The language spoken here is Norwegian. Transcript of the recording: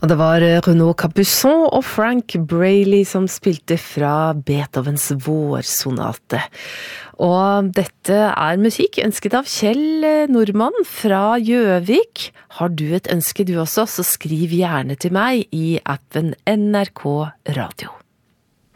Og det var Renaud Capuçon og Frank Braley som spilte fra Beethovens vårsonate. Og dette musikk ønsket av Kjell Normann fra Gjøvik. Har du et ønske du også, så skriv gjerne til meg i appen NRK Radio.